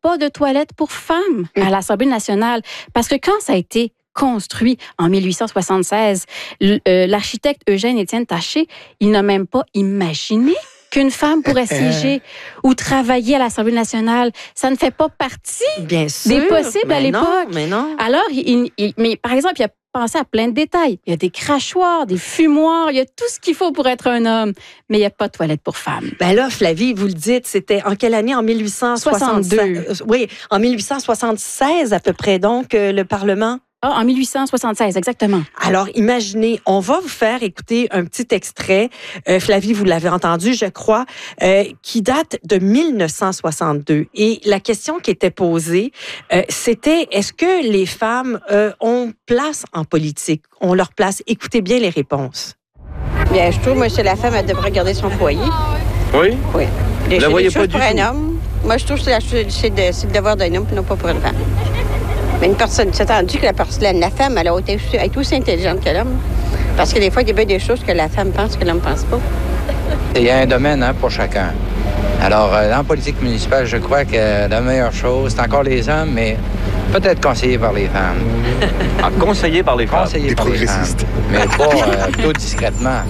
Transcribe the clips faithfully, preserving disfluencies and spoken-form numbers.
pas de toilettes pour femmes à l'Assemblée nationale. Parce que quand ça a été construit en mille huit cent soixante-seize, l'architecte Eugène-Étienne Taché, il n'a même pas imaginé qu'une femme pourrait siéger ou travailler à l'Assemblée nationale. Ça ne fait pas partie Bien sûr, des possibles à l'époque. Mais non. Alors, il, il, mais par exemple, il a pensé à plein de détails. Il y a des crachoirs, des fumoirs, il y a tout ce qu'il faut pour être un homme, mais il n'y a pas de toilette pour femmes. Ben là, Flavie, vous le dites, c'était en quelle année? En mille huit cent soixante-deux. Oui, en mille huit cent soixante-seize à peu près, donc, euh, le Parlement. Ah, en mille huit cent soixante-seize, exactement. Alors, imaginez, on va vous faire écouter un petit extrait, euh, Flavie, vous l'avez entendu, je crois, euh, qui date de mille neuf cent soixante-deux. Et la question qui était posée, euh, c'était, est-ce que les femmes euh, ont place en politique? On leur place. Écoutez bien les réponses. Bien, je trouve, moi, c'est la femme, elle devrait garder son foyer. Oui? Oui. Vous la voyez pas du pour tout? un homme. Moi, je trouve que c'est, la, c'est, de, c'est le devoir d'un homme, non pas pour une femme. Mais une personne, c'est entendu que la, personne, la femme, elle, a été, elle est aussi intelligente que l'homme. Parce que des fois, il y a bien des choses que la femme pense que l'homme ne pense pas. Il y a un domaine hein, pour chacun. Alors, euh, en politique municipale, je crois que la meilleure chose, c'est encore les hommes, mais peut-être conseillé par les femmes. Ah, conseillé par les femmes. Conseillé Des par les femmes. Mais pas euh, plutôt discrètement.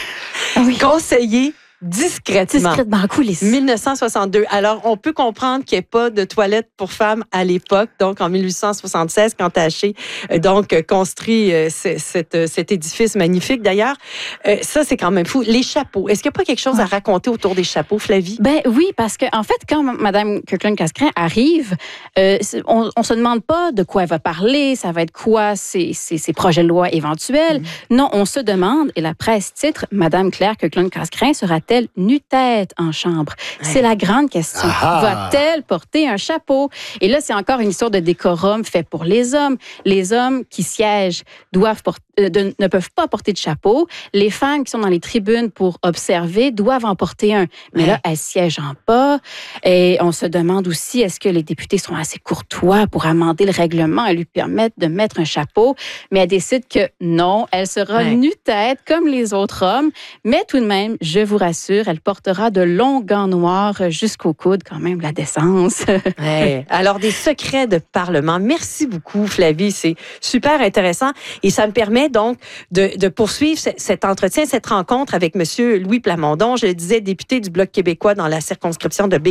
Oui. Conseiller discrètement. Discrètement, en coulisses. mille neuf cent soixante-deux. Alors, on peut comprendre qu'il n'y ait pas de toilettes pour femmes à l'époque, donc en mille huit cent soixante-seize, quand Taché euh, donc construit euh, c- cet, cet édifice magnifique. D'ailleurs, euh, ça, c'est quand même fou. Les chapeaux. Est-ce qu'il n'y a pas quelque chose ouais. à raconter autour des chapeaux, Flavie? Ben oui, parce que en fait, quand Mme Kirkland-Casgrain arrive, euh, on ne se demande pas de quoi elle va parler, ça va être quoi ses, ses, ses projets de loi éventuels. Mm. Non, on se demande, et la presse titre, Mme Claire Kirkland-Casgrain sera-t-elle nu-tête en chambre? Ouais. C'est la grande question. Ah. Va-t-elle porter un chapeau? Et là, c'est encore une histoire de décorum fait pour les hommes. Les hommes qui siègent doivent porter, euh, de, ne peuvent pas porter de chapeau. Les femmes qui sont dans les tribunes pour observer doivent en porter un. Mais ouais. là, elles siègent en bas. Et on se demande aussi, est-ce que les députés sont assez courtois pour amender le règlement et lui permettre de mettre un chapeau? Mais elle décide que non, elle sera ouais. nu-tête comme les autres hommes. Mais tout de même, je vous rassure, elle portera de longs gants noirs jusqu'au coude, quand même, la décence. Ouais. Alors, des secrets de Parlement. Merci beaucoup, Flavie. C'est super intéressant. Et ça me permet donc de, de poursuivre cet entretien, cette rencontre avec M. Louis Plamondon. Je le disais, député du Bloc québécois dans la circonscription de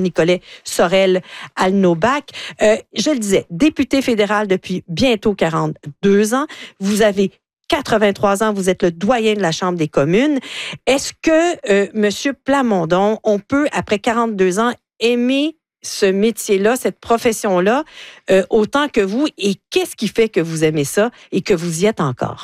Bécancour-Nicolet-Sorel-Alnobac. Euh, je le disais, député fédéral depuis bientôt quarante-deux ans. Vous avez quatre-vingt-trois ans, vous êtes le doyen de la Chambre des communes. Est-ce que, euh, M. Plamondon, on peut, après quarante-deux ans, aimer ce métier-là, cette profession-là, euh, autant que vous? Et qu'est-ce qui fait que vous aimez ça et que vous y êtes encore?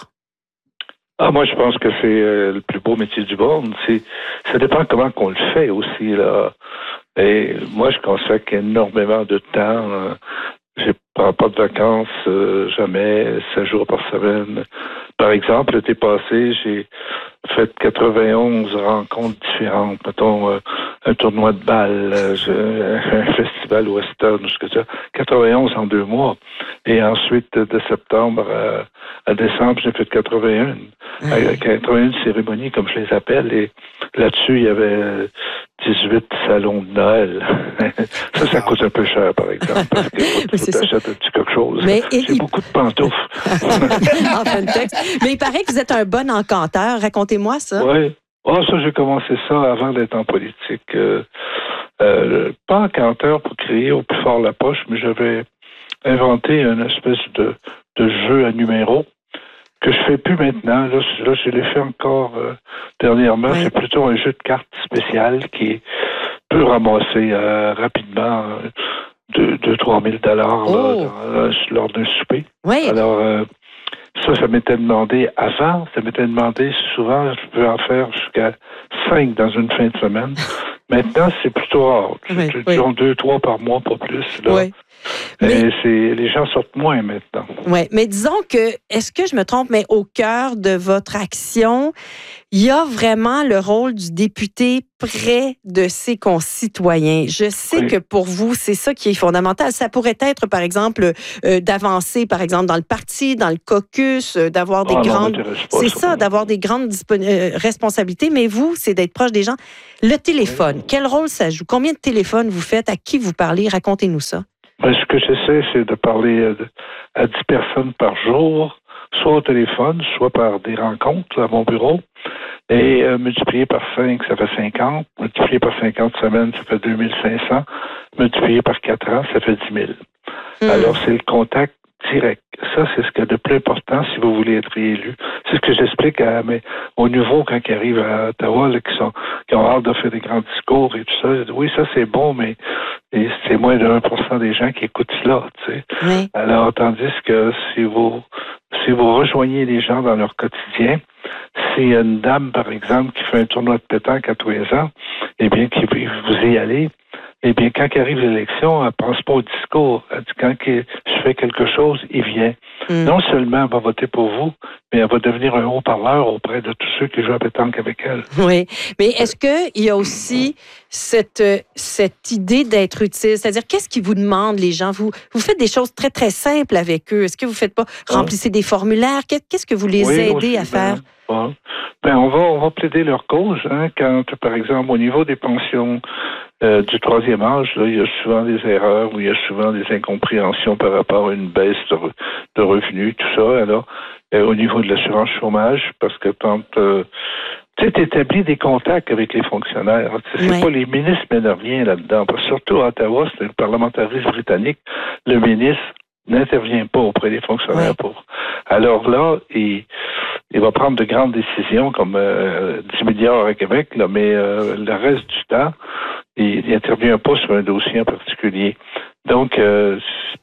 Ah, moi, je pense que c'est euh, le plus beau métier du monde. C'est, ça dépend comment qu'on le fait aussi, là. Et moi, je consacre énormément de temps. Euh, je prends pas de vacances, euh, jamais, sept jours par semaine. Par exemple, l'été passé, j'ai fait quatre-vingt-onze rencontres différentes. Mettons, euh, un tournoi de balle, euh, je, un festival western, jusque ça. quatre-vingt-onze en deux mois. Et ensuite, de septembre à, à décembre, j'ai fait quatre-vingt-un. Mmh. quatre-vingt-un cérémonies, comme je les appelle. Et là-dessus, il y avait dix-huit salons de Noël. Ça, ça coûte un peu cher, par exemple, parce que faut, faut t'achètes un petit quelque chose. Mais J'ai il... beaucoup de pantoufles. En fin de texte. Mais il paraît que vous êtes un bon encanteur. Racontez-moi ça. Oui. Oh, ça, j'ai commencé ça avant d'être en politique. Euh, euh, pas encanteur pour crier au plus fort la poche, mais j'avais inventé une espèce de, de jeu à numéros que je fais plus maintenant. Là, là je l'ai fait encore euh, dernièrement. Oui. C'est plutôt un jeu de cartes spécial qui peut ramasser euh, rapidement deux à trois mille dollars oh. lors d'un souper. Oui. Alors, euh, ça, ça m'était demandé avant. Ça m'était demandé souvent, je peux en faire jusqu'à cinq dans une fin de semaine. Maintenant, c'est plutôt rare. Oui, disons oui. deux, trois par mois, pas plus. Là. Oui. Mais et c'est, les gens sortent moins maintenant. Oui, mais disons que, est-ce que je me trompe, mais au cœur de votre action, il y a vraiment le rôle du député près de ses concitoyens. Je sais oui. que pour vous, c'est ça qui est fondamental. Ça pourrait être, par exemple, euh, d'avancer, par exemple, dans le parti, dans le caucus, euh, d'avoir des ah, grandes... Non, c'est ça, ça d'avoir des grandes dispon... euh, responsabilités, mais vous, c'est d'être proche des gens. Le téléphone, téléphone. Quel rôle ça joue? Combien de téléphones vous faites? À qui vous parlez? Racontez-nous ça. Ben, ce que j'essaie, c'est de parler à dix personnes par jour, soit au téléphone, soit par des rencontres à mon bureau. Et euh, multiplié par cinq, ça fait cinquante. Multiplié par cinquante semaines, ça fait deux mille cinq cents. Multiplié par quatre ans, ça fait dix mille. Mmh. Alors, c'est le contact direct. Ça, c'est ce qu'il y a de plus important si vous voulez être réélu. C'est ce que j'explique à mes, aux nouveaux quand ils arrivent à Ottawa, là, qui, sont, qui ont hâte de faire des grands discours et tout ça. Oui, ça, c'est bon, mais c'est moins de un pour cent des gens qui écoutent cela. Tu sais. Oui. Alors, tandis que si vous, si vous rejoignez les gens dans leur quotidien, s'il y a une dame, par exemple, qui fait un tournoi de pétanque à tous les ans, eh bien, qui vous y allez, eh bien, quand arrive l'élection, elle ne pense pas au discours. Elle dit, quand je fais quelque chose, il vient. Mm. Non seulement elle va voter pour vous, mais elle va devenir un haut-parleur auprès de tous ceux qui jouent à pétanque avec elle. Oui, mais est-ce qu'il y a aussi cette, cette idée d'être utile? C'est-à-dire, qu'est-ce qu'ils vous demandent, les gens? Vous, vous faites des choses très, très simples avec eux. Est-ce que vous ne faites pas remplissez des formulaires? Qu'est-ce que vous les oui, aidez aussi, à faire? Ben, ben, on va, on va plaider leur cause. Hein, quand, par exemple, au niveau des pensions euh, du troisième âge, là, il y a souvent des erreurs ou il y a souvent des incompréhensions par rapport à une baisse de, de revenus, tout ça. Alors, euh, au niveau de l'assurance chômage, parce que quand euh, tu établis des contacts avec les fonctionnaires, c'est oui. pas les ministres mènent rien là-dedans. Parce que surtout à Ottawa, c'est le parlementarisme britannique, le ministre n'intervient pas auprès des fonctionnaires. Oui. Pour. Alors là, il, il va prendre de grandes décisions comme euh, dix milliards à Québec, là, mais euh, le reste du temps, il n'intervient pas sur un dossier en particulier. Donc, euh,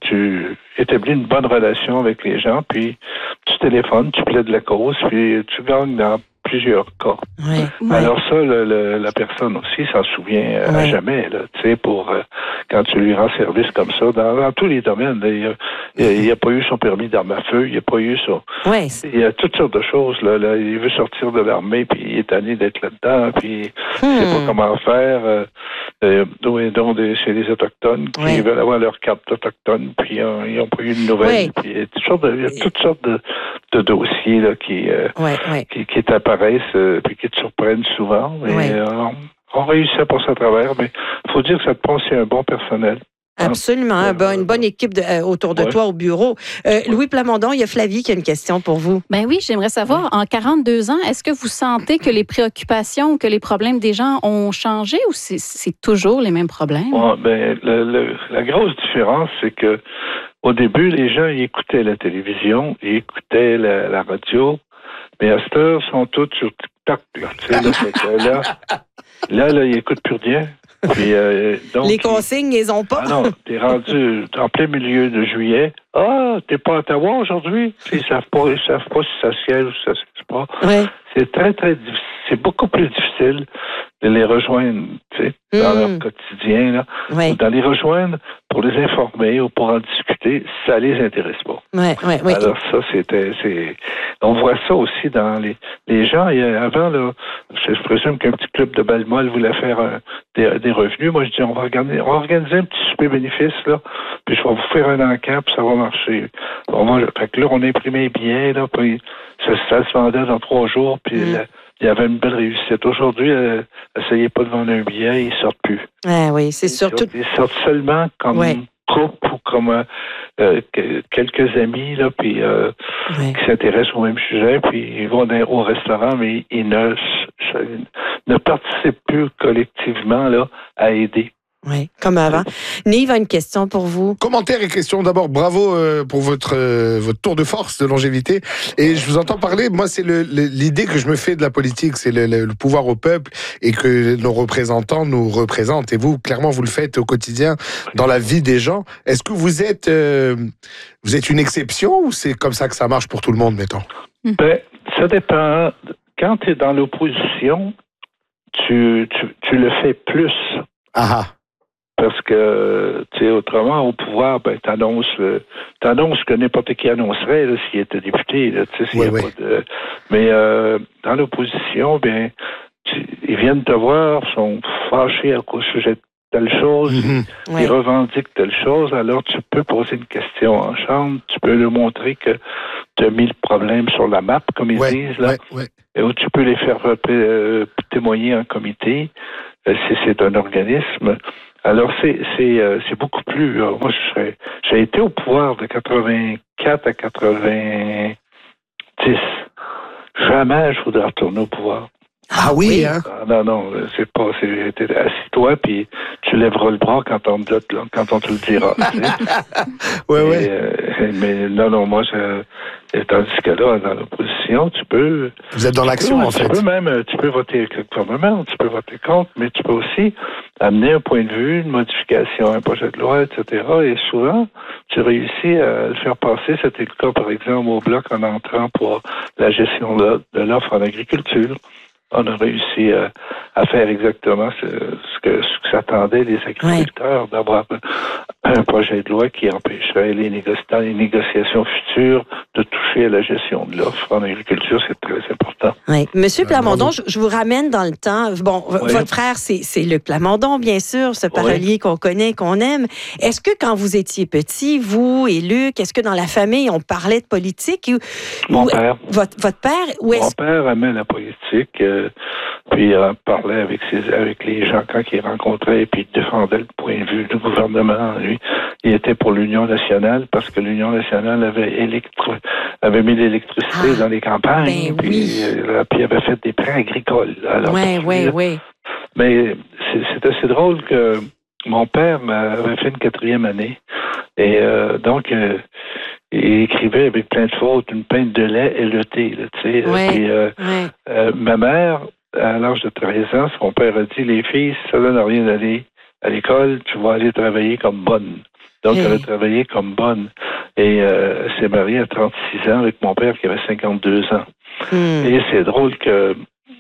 tu établis une bonne relation avec les gens, puis tu téléphones, tu plaides la cause, puis tu gagnes dans plusieurs cas. Oui, Alors oui. ça, le, le, la personne aussi s'en souvient euh, oui. à jamais, là, tu sais, pour euh, quand tu lui rends service comme ça, dans, dans tous les domaines. Là, il n'a pas eu son permis d'arme à feu, il n'a pas eu son... Oui. Il y a toutes sortes de choses, là, là. Il veut sortir de l'armée, puis il est tanné d'être là-dedans, puis hmm. il ne sait pas comment faire. Euh, euh, donc, c'est les Autochtones qui oui. veulent avoir leur carte autochtone, puis euh, ils n'ont pas eu de nouvelles. Oui. Puis, il y a toutes sortes de, il y a toutes sortes de, de dossiers là, qui, euh, oui, oui. qui, qui apparaissent euh, puis qui te surprennent souvent. Mais, oui. euh, on, on réussit à passer à travers, mais il faut dire que ça te prend aussi un bon personnel. Absolument. Hein? Euh, une bonne équipe de, euh, autour de ouais. toi au bureau. Euh, Louis Plamondon, il y a Flavie qui a une question pour vous. Ben oui, j'aimerais savoir, en quarante-deux ans, est-ce que vous sentez que les préoccupations ou que les problèmes des gens ont changé ou c'est, c'est toujours les mêmes problèmes? Ouais, ben, le, le, la grosse différence, c'est que au début, les gens ils écoutaient la télévision, ils écoutaient la, la radio, mais à cette heure, ils sont tous sur TikTok. Là, là, là, là, là, ils n'écoutent plus rien. Puis, euh, donc, les consignes, ils ont pas. Ah non, t'es rendu en plein milieu de juillet. Ah, t'es pas à Ottawa aujourd'hui? Ils savent pas, ils savent pas si ça siège ou si ça siège pas. Oui. C'est très, très difficile. C'est beaucoup plus difficile de les rejoindre, tu sais, mmh. dans leur quotidien, là. Oui. Ou de les rejoindre pour les informer ou pour en discuter, ça les intéresse pas. Oui, oui, oui. Alors ça, c'était, c'est, on voit ça aussi dans les, les gens. Il y a, avant, là, je, je présume qu'un petit club de Balmol voulait faire un, des, des revenus. Moi, je dis, on va organiser, on va organiser un petit souper bénéfice, là, puis je vais vous faire un encamp, puis ça va marcher. Bon, moi, fait que là, on imprimait bien, là, puis ça, ça se vendait dans trois jours, puis mmh. la, il y avait une belle réussite. Aujourd'hui, euh, essayez pas de vendre un billet, ils sortent plus. Ah oui, c'est ils surtout... Sortent, ils sortent seulement comme ouais. couple ou comme euh, quelques amis, là, puis euh, ouais. qui s'intéressent au même sujet, puis ils vont au restaurant, mais ils ne, ne participent plus collectivement là, à aider. Oui, comme avant. Nive a une question pour vous. Commentaire et question. D'abord, bravo euh, pour votre, euh, votre tour de force de longévité. Et je vous entends parler, moi, c'est le, le, l'idée que je me fais de la politique, c'est le, le, le pouvoir au peuple et que nos représentants nous représentent. Et vous, clairement, vous le faites au quotidien dans la vie des gens. Est-ce que vous êtes, euh, vous êtes une exception ou c'est comme ça que ça marche pour tout le monde, mettons? Ben, ça dépend. Quand tu es dans l'opposition, tu, tu, tu le fais plus. Ah ah. Parce que, tu sais, autrement, au pouvoir, ben, t'annonces, euh, t'annonces que n'importe qui annoncerait, là, s'il était député, là, tu sais, s'il oui, y a oui. pas de... Mais, euh, dans l'opposition, ben, tu, ils viennent te voir, sont fâchés à cause du sujet de telle chose, Mm-hmm. ils Oui. revendiquent telle chose, alors tu peux poser une question en chambre, tu peux leur montrer que tu as mis le problème sur la map, comme ils ouais, disent, là, ouais, ouais. et où tu peux les faire euh, témoigner en comité. Euh, c'est, c'est un organisme. Alors, c'est, c'est, euh, c'est beaucoup plus... Euh, moi, je serais, j'ai été au pouvoir de quatre-vingt-quatre à quatre-vingt-dix. Jamais je voudrais retourner au pouvoir. Ah oui, hein? Ah, non, non, c'est pas... C'est, t'es assis-toi, puis tu lèveras le bras quand on, te, quand on te le dira. ouais, et, ouais. Euh, mais non, non, moi, je... Tandis que là, dans l'opposition, tu peux... Vous êtes dans l'action, peux, en fait. Tu peux même, tu peux voter avec le gouvernement, tu peux voter contre, mais tu peux aussi amener un point de vue, une modification, un projet de loi, et cetera. Et souvent, tu réussis à le faire passer. C'était le cas, par exemple, au Bloc en entrant pour la gestion de l'offre en agriculture. On a réussi à, à faire exactement ce, ce que, ce que s'attendaient les agriculteurs, ouais. d'avoir un projet de loi qui empêcherait les, négoci- les négociations futures de toucher à la gestion de l'offre en agriculture. C'est très important. Oui. Monsieur Plamondon, je, je vous ramène dans le temps. Bon, oui. votre frère, c'est, c'est Luc Plamondon, bien sûr, ce parolier oui. qu'on connaît, qu'on aime. Est-ce que quand vous étiez petit, vous et Luc, est-ce que dans la famille, on parlait de politique? Ou, Mon ou, père. Votre, votre père? Ou est-ce... Mon père aimait la politique. Euh, Puis il euh, parlait avec ses, avec les gens quand il rencontrait, puis il défendait le point de vue du gouvernement. Lui, il était pour l'Union nationale parce que l'Union nationale avait électro, avait mis l'électricité ah, dans les campagnes, ben puis, oui. euh, puis il avait fait des prêts agricoles. Oui, oui, oui. Mais c'est, c'est assez drôle que mon père avait fait une quatrième année, et euh, donc euh, il écrivait avec plein de fautes une pinte de lait et le thé, tu sais. Ouais, puis euh, ouais. euh, ma mère, à l'âge de treize ans, son père a dit, les filles, ça donne à rien d'aller à l'école, tu vas aller travailler comme bonne. Donc, hey. elle a travaillé comme bonne. Et euh, elle s'est mariée à trente-six ans avec mon père qui avait cinquante-deux ans. Mm. Et c'est drôle que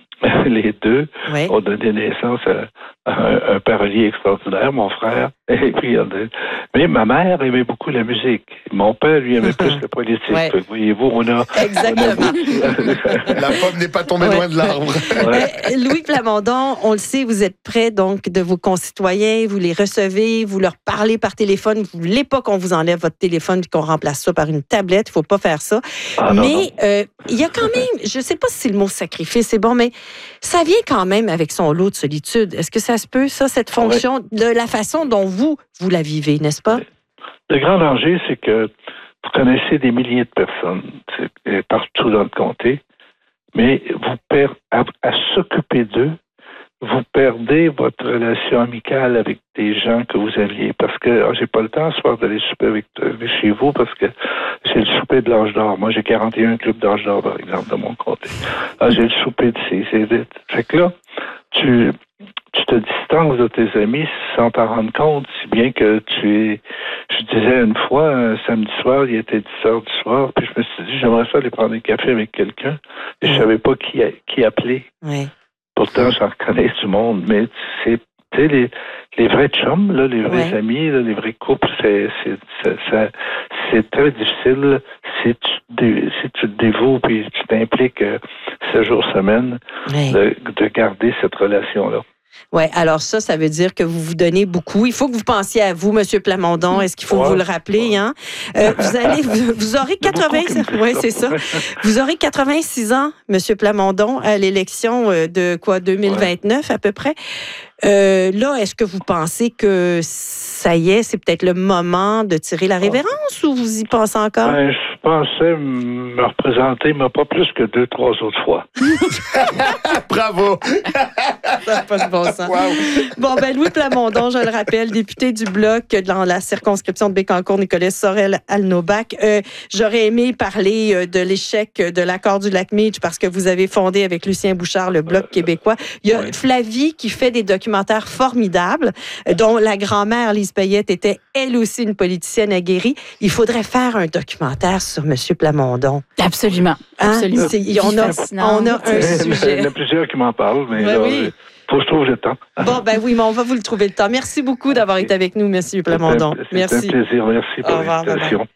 les deux oui. ont donné naissance à, à un, un parolier extraordinaire, mon frère. Et puis, mais ma mère aimait beaucoup la musique. Mon père, lui, aimait plus la politique. Ouais. Voyez-vous, on a... Exactement. On a... La pomme n'est pas tombée ouais. loin de l'arbre. Ouais. Louis Plamondon, on le sait, vous êtes près donc de vos concitoyens, vous les recevez, vous leur parlez par téléphone. Vous ne voulez pas qu'on vous enlève votre téléphone et qu'on remplace ça par une tablette. Il ne faut pas faire ça. Ah, mais non, non. Euh, il y a quand même, je ne sais pas si c'est le mot sacrifice, c'est bon, mais ça vient quand même avec son lot de solitude. Est-ce que ça se peut, ça, cette fonction, oui. de la façon dont vous, vous la vivez, n'est-ce pas? Le grand danger, c'est que vous connaissez des milliers de personnes partout dans le comté, mais vous perdez, à, à s'occuper d'eux, vous perdez votre relation amicale avec des gens que vous aviez. Parce que oh, j'ai pas le temps ce soir d'aller souper avec, avec chez vous parce que c'est le souper de l'âge d'or. Moi, j'ai quarante et un clubs d'âge d'or, par exemple, dans mon comté. Ah, j'ai le souper de ces... ces fait que là, tu... tu te distances de tes amis sans t'en rendre compte, si bien que tu es... Je disais une fois, un samedi soir, il était dix heures du soir, puis je me suis dit, j'aimerais ça aller prendre un café avec quelqu'un, et je savais pas qui, qui appeler. Oui. Pourtant, j'en reconnais du monde, mais c'est, tu sais, les, les vrais chums, là, les vrais ouais. amis, là, les vrais couples, c'est, c'est, c'est, ça, c'est très difficile si tu, si tu te dévoues puis tu t'impliques euh, sept jours semaine oui. de, de garder cette relation-là. Oui, alors ça, ça veut dire que vous vous donnez beaucoup. Il faut que vous pensiez à vous, M. Plamondon. Est-ce qu'il faut ouais, que vous le rappeler? Ouais. Hein? Euh, vous, allez, vous, vous aurez quatre-vingts... Oui, c'est ça. Vous aurez quatre-vingt-six ans, M. Plamondon, à l'élection de quoi, deux mille vingt-neuf ouais. à peu près. Euh, là, est-ce que vous pensez que ça y est, c'est peut-être le moment de tirer la révérence ou vous y pensez encore? Ben, je pensais me représenter, mais pas plus que deux, trois autres fois. Bravo! Ça n'a pas de bon sens. Wow. Bon, ben Louis Plamondon, je le rappelle, député du Bloc dans la circonscription de Bécancour-Nicolet Sorel-Alnobac. Euh, j'aurais aimé parler de l'échec de l'accord du Lac-Meech parce que vous avez fondé avec Lucien Bouchard le Bloc euh, québécois. Il y a oui. Flavie qui fait des documentaires formidables, dont la grand-mère Lise Payette était elle aussi une politicienne aguerrie. Il faudrait faire un documentaire sur M. Plamondon. Absolument. Hein? Absolument. C'est, on, a, on a un sujet. Il y en a plusieurs qui m'en parlent, mais ouais, là, oui. faut que je trouve le temps. Bon, ben oui, mais on va vous le trouver le temps. Merci beaucoup d'avoir été avec nous, M. Plamondon. C'est un, c'est merci. un plaisir. Merci pour l'invitation.